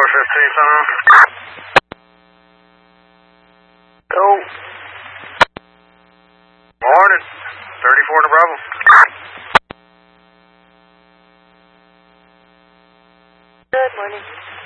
415 something. Go. Morning. 34 in the Bravo. Good morning.